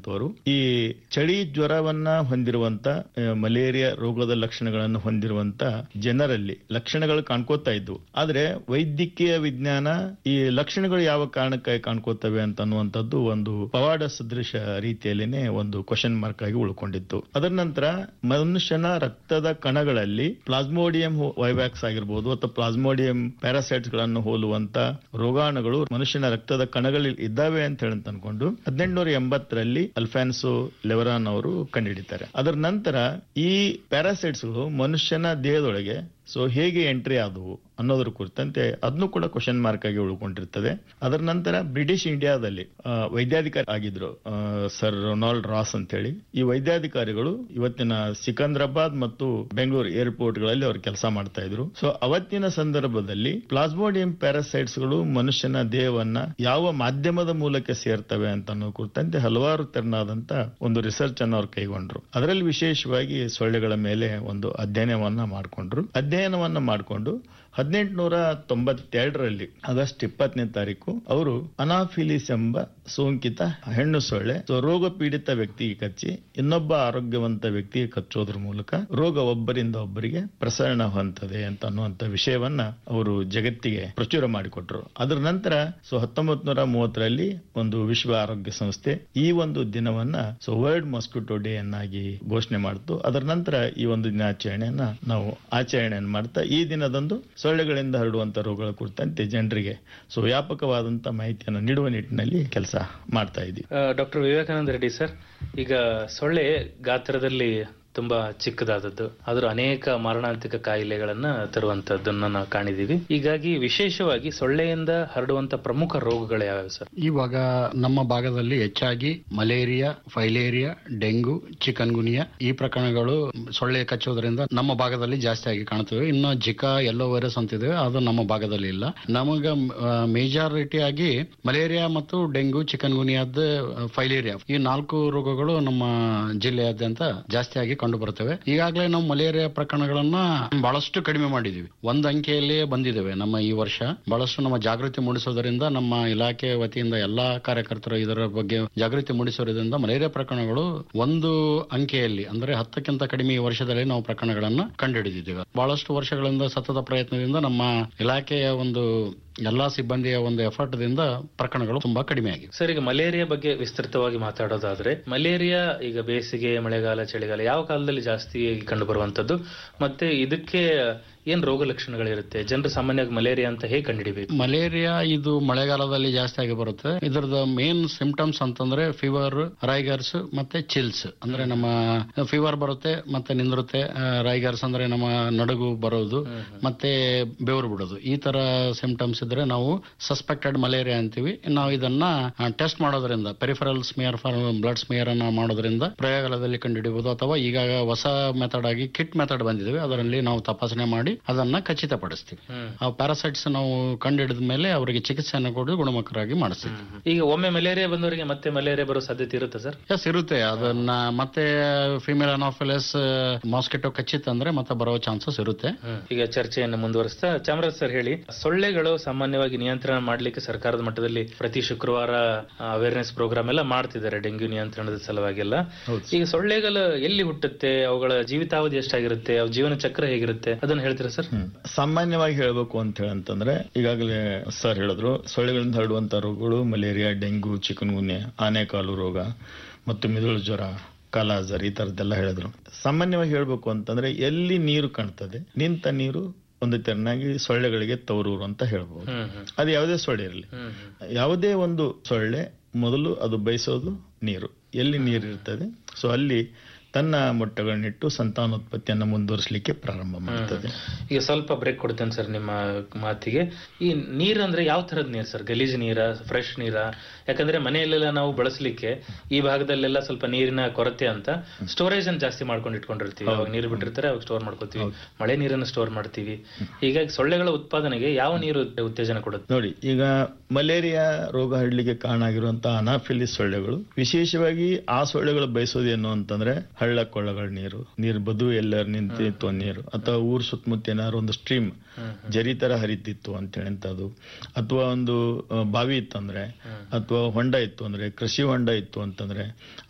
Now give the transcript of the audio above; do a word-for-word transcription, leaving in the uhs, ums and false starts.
ಮಾಡಿರುವಂತವರು ಈ ಚಳಿ ಜ್ವರವನ್ನ ಹೊಂದಿರುವಂತ ಮಲೇರಿಯಾ ರೋಗದ ಲಕ್ಷಣಗಳನ್ನು ಹೊಂದಿರುವಂತ ಜನರಲ್ಲಿ ಲಕ್ಷಣಗಳು ಕಾಣ್ಕೋತಾ ಇದ್ವು. ಆದ್ರೆ ವೈದ್ಯಕೀಯ ವಿಜ್ಞಾನ ಈ ಲಕ್ಷಣಗಳು ಯಾವ ಕಾರಣಕ್ಕಾಗಿ ಕಾಣ್ಕೋತವೆ ಅಂತ ಅನ್ನುವಂಥದ್ದು ಒಂದು ಪವಾಡ ಸದೃಶ ರೀತಿಯಲ್ಲಿನೇ ಒಂದು ಕ್ವಶನ್ ಮಾರ್ಕ್ ಆಗಿ ಉಳ್ಕೊಂಡಿತ್ತು. ಅದರ ನಂತರ ಮನುಷ್ಯನ ರಕ್ತದ ಕಣಗಳಲ್ಲಿ ಪ್ಲಾಸ್ಮೋಡಿಯಂ ವೈವ್ಯಾಕ್ಸ್ ಆಗಿರ್ಬೋದು ಅಥವಾ ಪ್ಲಾಸ್ಮೋಡಿಯಂ ಪ್ಯಾರಾಸೈಟ್ಸ್ ಗಳನ್ನು ಹೋಲುವಂತ ರೋಗಾಣುಗಳು ಮನುಷ್ಯನ ರಕ್ತದ ಕಣಗಳಲ್ಲಿ ಇದ್ದಾವೆ ಅಂತ ಹೇಳಿ ಅನ್ಕೊಂಡು ಹದಿನೆಂಟುನೂರ ಎಂಬತ್ತರಲ್ಲಿ ಅಲ್ಫಾನ್ಸೋ ಲೆವರಾನ್ ಅವರು ಕಂಡುಹಿಡಿತಾರೆ. ಅದರ ನಂತರ ಈ ಪ್ಯಾರಾಸೈಟ್ಸ್ ಗಳು ಮನುಷ್ಯನ ದೇಹದೊಳಗೆ ಸೊ ಹೇಗೆ ಎಂಟ್ರಿ ಆದವು ಅನ್ನೋದ್ರ ಕುರಿತಂತೆ ಅದನ್ನು ಕೂಡ ಕ್ವಶನ್ ಮಾರ್ಕ್ ಆಗಿ ಉಳ್ಕೊಂಡಿರ್ತದೆ. ಅದರ ನಂತರ ಬ್ರಿಟಿಷ್ ಇಂಡಿಯಾದಲ್ಲಿ ವೈದ್ಯಾಧಿಕಾರಿ ಆಗಿದ್ರು ಸರ್ ರೊನಾಲ್ಡ್ ರಾಸ್ ಅಂತ ಹೇಳಿ. ಈ ವೈದ್ಯಾಧಿಕಾರಿಗಳು ಇವತ್ತಿನ ಸಿಕಂದ್ರಾಬಾದ್ ಮತ್ತು ಬೆಂಗಳೂರು ಏರ್ಪೋರ್ಟ್ ಗಳಲ್ಲಿ ಅವರು ಕೆಲಸ ಮಾಡ್ತಾ ಇದ್ರು. ಸೊ ಅವತ್ತಿನ ಸಂದರ್ಭದಲ್ಲಿ ಪ್ಲಾಸ್ಮೋಡಿಯಂ ಪ್ಯಾರಾಸೈಟ್ಸ್ ಗಳು ಮನುಷ್ಯನ ದೇಹವನ್ನ ಯಾವ ಮಾಧ್ಯಮದ ಮೂಲಕ ಸೇರ್ತವೆ ಅಂತ ಅನ್ನೋ ಕುರಿತಂತೆ ಹಲವಾರು ತೆರನಾದಂತ ಒಂದು ರಿಸರ್ಚ್ ಅನ್ನು ಅವ್ರು ಕೈಗೊಂಡ್ರು. ಅದರಲ್ಲಿ ವಿಶೇಷವಾಗಿ ಸೊಳ್ಳೆಗಳ ಮೇಲೆ ಒಂದು ಅಧ್ಯಯನವನ್ನ ಮಾಡಿಕೊಂಡ್ರು. ಅಧ್ಯಯನವನ್ನ ಮಾಡಿಕೊಂಡು ಹದಿನೆಂಟುನೂರ ತೊಂಬತ್ತೆರಡರಲ್ಲಿ ಆಗಸ್ಟ್ ಇಪ್ಪತ್ತನೇ ತಾರೀಕು ಅವರು ಅನಾಫಿಲಿಸ್ ಎಂಬ ಸೋಂಕಿತ ಹೆಣ್ಣು ಸೊಳ್ಳೆ ರೋಗ ಪೀಡಿತ ವ್ಯಕ್ತಿಗೆ ಕಚ್ಚಿ ಇನ್ನೊಬ್ಬ ಆರೋಗ್ಯವಂತ ವ್ಯಕ್ತಿಗೆ ಕಚ್ಚೋದ್ರ ಮೂಲಕ ರೋಗ ಒಬ್ಬರಿಂದ ಒಬ್ಬರಿಗೆ ಪ್ರಸರಣ ಹೊಂದದೆ ಅಂತ ಅನ್ನುವಂತ ವಿಷಯವನ್ನ ಅವರು ಜಗತ್ತಿಗೆ ಪ್ರಚುರ ಮಾಡಿಕೊಟ್ರು. ಅದರ ನಂತರ ಸೊ ಹತ್ತೊಂಬತ್ ನೂರ ಮೂವತ್ತರಲ್ಲಿ ಒಂದು ವಿಶ್ವ ಆರೋಗ್ಯ ಸಂಸ್ಥೆ ಈ ಒಂದು ದಿನವನ್ನ ಸೊ ವರ್ಲ್ಡ್ ಮಾಸ್ಕಿಟೋ ಡೇ ಅನ್ನಾಗಿ ಘೋಷಣೆ ಮಾಡಿತು. ಅದರ ನಂತರ ಈ ಒಂದು ದಿನಾಚರಣೆಯನ್ನ ನಾವು ಆಚರಣೆಯನ್ನು ಮಾಡ್ತಾ ಈ ದಿನದಂದು ಸೊಳ್ಳೆಗಳಿಂದ ಹರಡುವಂತ ರೋಗಗಳ ಕುರಿತಂತೆ ಜನರಿಗೆ ಸೊ ವ್ಯಾಪಕವಾದಂತ ಮಾಹಿತಿಯನ್ನು ನೀಡುವ ನಿಟ್ಟಿನಲ್ಲಿ ಕೆಲಸ ಮಾಡ್ತಾ ಇದ್ದೀವಿ. ಡಾಕ್ಟರ್ ವಿವೇಕಾನಂದ ರೆಡ್ಡಿ ಸರ್, ಈಗ ಸೊಳ್ಳೆ ಗಾತ್ರದಲ್ಲಿ ತುಂಬಾ ಚಿಕ್ಕದಾದದ್ದು, ಆದ್ರೂ ಅನೇಕ ಮಾರಣಾಂತಿಕ ಕಾಯಿಲೆಗಳನ್ನ ತರುವಂತದ್ದನ್ನ ನಾವು ಕಾಣಿದೀವಿ. ಹೀಗಾಗಿ ವಿಶೇಷವಾಗಿ ಸೊಳ್ಳೆಯಿಂದ ಹರಡುವಂತ ಪ್ರಮುಖ ರೋಗಗಳು ಯಾವ್ಯಾವ ಸರ್? ಇವಾಗ ನಮ್ಮ ಭಾಗದಲ್ಲಿ ಹೆಚ್ಚಾಗಿ ಮಲೇರಿಯಾ, ಫೈಲೇರಿಯಾ, ಡೆಂಗು, ಚಿಕನ್ ಗುನಿಯಾ ಈ ಪ್ರಕರಣಗಳು ಸೊಳ್ಳೆ ಕಚ್ಚೋದ್ರಿಂದ ನಮ್ಮ ಭಾಗದಲ್ಲಿ ಜಾಸ್ತಿ ಆಗಿ ಕಾಣುತ್ತವೆ. ಇನ್ನು ಜಿಕಾ, ಯೆಲ್ಲೋ ವೈರಸ್ ಅಂತಿದೆ, ಅದು ನಮ್ಮ ಭಾಗದಲ್ಲಿ ಇಲ್ಲ. ನಮಗ ಮೇಜಾರಿಟಿ ಆಗಿ ಮಲೇರಿಯಾ ಮತ್ತು ಡೆಂಗು, ಚಿಕನ್ ಗುನಿಯಾದ, ಫೈಲೇರಿಯಾ ಈ ನಾಲ್ಕು ರೋಗಗಳು ನಮ್ಮ ಜಿಲ್ಲೆಯಾದ್ಯಂತ ಜಾಸ್ತಿ ಆಗಿ ಕಂಡು ಬರುತ್ತವೆ. ಈಗಾಗಲೇ ನಾವು ಮಲೇರಿಯಾ ಪ್ರಕರಣಗಳನ್ನ ಬಹಳಷ್ಟು ಕಡಿಮೆ ಮಾಡಿದೀವಿ. ಒಂದು ಅಂಕೆಯಲ್ಲಿ ಬಂದಿದ್ದೇವೆ. ನಮ್ಮ ಈ ವರ್ಷ ಬಹಳಷ್ಟು ನಮ್ಮ ಜಾಗೃತಿ ಮೂಡಿಸೋದರಿಂದ, ನಮ್ಮ ಇಲಾಖೆ ವತಿಯಿಂದ ಎಲ್ಲಾ ಕಾರ್ಯಕರ್ತರು ಇದರ ಬಗ್ಗೆ ಜಾಗೃತಿ ಮೂಡಿಸೋದ್ರಿಂದ ಮಲೇರಿಯಾ ಪ್ರಕರಣಗಳು ಒಂದು ಅಂಕೆಯಲ್ಲಿ ಅಂದ್ರೆ ಹತ್ತಕ್ಕಿಂತ ಕಡಿಮೆ ಈ ವರ್ಷದಲ್ಲಿ ನಾವು ಪ್ರಕರಣಗಳನ್ನ ಕಂಡುಹಿಡಿದಿದ್ದೇವೆ. ಬಹಳಷ್ಟು ವರ್ಷಗಳಿಂದ ಸತತ ಪ್ರಯತ್ನದಿಂದ ನಮ್ಮ ಇಲಾಖೆಯ ಒಂದು ಎಲ್ಲಾ ಸಿಬ್ಬಂದಿಯ ಒಂದು ಎಫರ್ಟ್ ದಿಂದ ಪ್ರಕರಣಗಳು ತುಂಬಾ ಕಡಿಮೆ ಆಗಿದೆ. ಸರ್, ಈಗ ಮಲೇರಿಯಾ ಬಗ್ಗೆ ವಿಸ್ತೃತವಾಗಿ ಮಾತಾಡೋದಾದ್ರೆ, ಮಲೇರಿಯಾ ಈಗ ಬೇಸಿಗೆ, ಮಳೆಗಾಲ, ಚಳಿಗಾಲ ಯಾವ ಕಾಲದಲ್ಲಿ ಜಾಸ್ತಿ ಕಂಡು ಬರುವಂತದ್ದು, ಮತ್ತೆ ಇದಕ್ಕೆ ಏನ್ ರೋಗ ಲಕ್ಷಣಗಳಿರುತ್ತೆ? ಜನರು ಸಾಮಾನ್ಯವಾಗಿ ಮಲೇರಿಯಾ ಅಂತ ಹೇಗೆ ಕಂಡುಹಿಡಿಬೇಕು? ಮಲೇರಿಯಾ ಇದು ಮಳೆಗಾಲದಲ್ಲಿ ಜಾಸ್ತಿ ಆಗಿ ಬರುತ್ತೆ. ಇದರದ ಮೇನ್ ಸಿಂಪ್ಟಮ್ಸ್ ಅಂತಂದ್ರೆ ಫೀವರ್, ರೈಗರ್ಸ್ ಮತ್ತೆ ಚಿಲ್ಸ್. ಅಂದ್ರೆ ನಮ್ಮ ಫೀವರ್ ಬರುತ್ತೆ ಮತ್ತೆ ನಿಂದಿರುತ್ತೆ. ರೈಗರ್ಸ್ ಅಂದ್ರೆ ನಮ್ಮ ನಡುಗು ಬರೋದು ಮತ್ತೆ ಬೆವರು ಬಿಡೋದು. ಈ ತರ ಸಿಂಪ್ಟಮ್ಸ್ ಇದ್ರೆ ನಾವು ಸಸ್ಪೆಕ್ಟೆಡ್ ಮಲೇರಿಯಾ ಅಂತೀವಿ. ನಾವು ಇದನ್ನ ಟೆಸ್ಟ್ ಮಾಡೋದ್ರಿಂದ, peripheral smear for blood smear ಅನ್ನ ಮಾಡೋದ್ರಿಂದ ಪ್ರಯೋಗಾಲಯದಲ್ಲಿ ಕಂಡುಹಿಡಿಯಬಹುದು. ಅಥವಾ ಈಗ ಹೊಸ ಮೆಥಡ್ ಆಗಿ ಕಿಟ್ ಮೆಥಡ್ ಬಂದಿದ್ದೇವೆ, ಅದರಲ್ಲಿ ನಾವು ತಪಾಸಣೆ ಮಾಡಿ ಅದನ್ನ ಖಚಿತಪಡಿಸ್ತೀವಿ. ಆ ಪ್ಯಾರಾಸೈಟ್ಸ್ ನಾವು ಕಂಡುಹಿಡಿದ ಮೇಲೆ ಅವರಿಗೆ ಚಿಕಿತ್ಸೆಯನ್ನು ಕೊಟ್ಟು ಗುಣಮುಖರಾಗಿ ಮಾಡಿಸ್ತೀವಿ. ಈಗ ಒಮ್ಮೆ ಮಲೇರಿಯಾ ಬಂದವರಿಗೆ ಮತ್ತೆ ಮಲೇರಿಯಾ ಬರೋ ಸಾಧ್ಯತೆ ಇರುತ್ತೆ ಸರ್? ಎಸ್, ಇರುತ್ತೆ. ಅದನ್ನ ಮತ್ತೆ ಫಿಮೇಲ್ ಅನಾಫಿಲಿಸ್ ಮಾಸ್ಕಿಟೋ ಕಚ್ಚಿತ್ ಅಂದ್ರೆ ಮತ್ತೆ ಬರೋ ಚಾನ್ಸಸ್ ಇರುತ್ತೆ. ಈಗ ಚರ್ಚೆಯನ್ನು ಮುಂದುವರಿಸ್ತಾ ಚಾಮರಾಜ್ ಸರ್ ಹೇಳಿ, ಸೊಳ್ಳೆಗಳು ಸಾಮಾನ್ಯವಾಗಿ ನಿಯಂತ್ರಣ ಮಾಡ್ಲಿಕ್ಕೆ ಸರ್ಕಾರದ ಮಟ್ಟದಲ್ಲಿ ಪ್ರತಿ ಶುಕ್ರವಾರ ಅವೇರ್ನೆಸ್ ಪ್ರೋಗ್ರಾಮ್ ಎಲ್ಲ ಮಾಡ್ತಿದ್ದಾರೆ ಡೆಂಗ್ಯೂ ನಿಯಂತ್ರಣದ ಸಲುವಾಗಿಲ್ಲ. ಈಗ ಸೊಳ್ಳೆಗಳು ಎಲ್ಲಿ ಹುಟ್ಟುತ್ತೆ, ಅವುಗಳ ಜೀವಿತಾವಧಿ ಎಷ್ಟಾಗಿರುತ್ತೆ, ಅವು ಜೀವನ ಚಕ್ರ ಹೇಗಿರುತ್ತೆ, ಅದನ್ನ ಹೇಳ್ತೀರಾ ಸರ್? ಸಾಮಾನ್ಯವಾಗಿ ಹೇಳಬೇಕು ಅಂತ ಹೇಳಂತಂದ್ರೆ, ಈಗಾಗಲೇ ಸರ್ ಹೇಳಿದ್ರು, ಸೊಳ್ಳೆಗಳಿಂದ ಹರಡುವಂತ ರೋಗಗಳು ಮಲೇರಿಯಾ, ಡೆಂಗು, ಚಿಕನ್ ಗುನ್ಯಾ, ಆನೆಕಾಲು ರೋಗ ಮತ್ತು ಮಿದುಳು ಜ್ವರ, ಕಾಲಾಜರ್ ಈ ತರದ್ದೆಲ್ಲ ಹೇಳಿದ್ರು. ಸಾಮಾನ್ಯವಾಗಿ ಹೇಳ್ಬೇಕು ಅಂತಂದ್ರೆ, ಎಲ್ಲಿ ನೀರು ಕಾಣ್ತದೆ, ನಿಂತ ನೀರು ಒಂದು ತೆರನಾಗಿ ಸೊಳ್ಳೆಗಳಿಗೆ ತವರೂರು ಅಂತ ಹೇಳ್ಬಹುದು. ಅದು ಯಾವುದೇ ಸೊಳ್ಳೆ ಇರಲಿ, ಯಾವುದೇ ಒಂದು ಸೊಳ್ಳೆ ಮೊದಲು ಅದು ಬಯಸೋದು ನೀರು. ಎಲ್ಲಿ ನೀರು ಇರ್ತದೆ ಸೊ ಅಲ್ಲಿ ತನ್ನ ಮೊಟ್ಟೆಗಳನ್ನಿಟ್ಟು ಸಂತಾನೋತ್ಪತ್ತಿಯನ್ನು ಮುಂದುವರಿಸಲಿಕ್ಕೆ ಪ್ರಾರಂಭ ಮಾಡ್ತದೆ. ಈಗ ಸ್ವಲ್ಪ ಬ್ರೇಕ್ ಕೊಡ್ತೇನೆ ಸರ್ ನಿಮ್ಮ ಮಾತಿಗೆ. ಈ ನೀರಂದ್ರೆ ಯಾವ ತರದ ನೀರು ಸರ್? ಗಲೀಜು ನೀರ, ಫ್ರೆಶ್ ನೀರ? ಯಾಕಂದ್ರೆ ಮನೆಯಲ್ಲೆಲ್ಲ ನಾವು ಬಳಸಲಿಕ್ಕೆ ಈ ಭಾಗದಲ್ಲೆಲ್ಲ ಸ್ವಲ್ಪ ನೀರಿನ ಕೊರತೆ ಅಂತ ಸ್ಟೋರೇಜ್ ಅನ್ನು ಜಾಸ್ತಿ ಮಾಡ್ಕೊಂಡು ಇಟ್ಕೊಂಡಿರ್ತೀವಿ. ಅವಾಗ ನೀರು ಬಿಟ್ಟಿರ್ತಾರೆ, ಅವಾಗ ಸ್ಟೋರ್ ಮಾಡ್ಕೋತೀವಿ. ಮಳೆ ನೀರನ್ನು ಸ್ಟೋರ್ ಮಾಡ್ತೀವಿ. ಹೀಗಾಗಿ ಸೊಳ್ಳೆಗಳ ಉತ್ಪಾದನೆಗೆ ಯಾವ ನೀರು ಉತ್ತೇಜನ ಕೊಡುತ್ತೆ? ನೋಡಿ, ಈಗ ಮಲೇರಿಯಾ ರೋಗ ಹರಡಲಿಕ್ಕೆ ಕಾರಣ ಆಗಿರುವಂತಹ ಅನಾಫಿಲಿಸ್ ಸೊಳ್ಳೆಗಳು, ವಿಶೇಷವಾಗಿ ಆ ಸೊಳ್ಳೆಗಳು ಬಯಸೋದೇನು ಅಂತಂದ್ರೆ ಹಳ್ಳ ಕೊಳ್ಳಗಳ ನೀರು, ನೀರು ಬದು ಎಲ್ಲರ ನಿಂತಿತ್ತು ನೀರು, ಅಥವಾ ಊರ್ ಸುತ್ತಮುತ್ತ ಏನಾದ್ರು ಒಂದು ಸ್ಟ್ರೀಮ್ ಜರಿ ತರ ಹರಿತಿತ್ತು ಅಂತ ಹೇಳಂತದ್ದು, ಅಥವಾ ಒಂದು ಬಾವಿ ಇತ್ತಂದ್ರೆ, ಅಥವಾ ಹೊಂಡ ಇತ್ತು ಅಂದ್ರೆ, ಕೃಷಿ ಹೊಂಡ ಇತ್ತು ಅಂತಂದ್ರೆ,